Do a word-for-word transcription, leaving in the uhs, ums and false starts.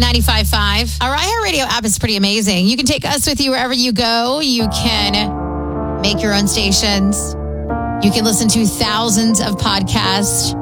ninety-five point five. Our iHeartRadio app is pretty amazing. You can take us with you wherever you go. You can make your own stations. You can listen to thousands of podcasts